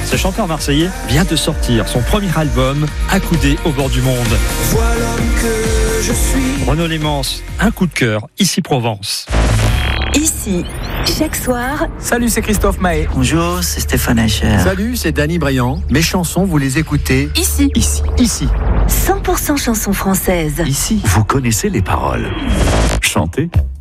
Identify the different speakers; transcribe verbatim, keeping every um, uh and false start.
Speaker 1: Ce chanteur marseillais vient de sortir son premier album, Accoudé au bord du monde.
Speaker 2: Voilà que je suis.
Speaker 1: Renaud Lémence, un coup de cœur, ici Provence.
Speaker 3: Ici, chaque soir.
Speaker 4: Salut, c'est Christophe Mahé.
Speaker 5: Bonjour, c'est Stéphane Echer.
Speaker 6: Salut, c'est Danny Briand. Mes chansons, vous les écoutez
Speaker 3: Ici.
Speaker 6: Ici. Ici.
Speaker 3: cent pour cent chansons françaises.
Speaker 6: Ici.
Speaker 5: Vous connaissez les paroles.
Speaker 7: Chantez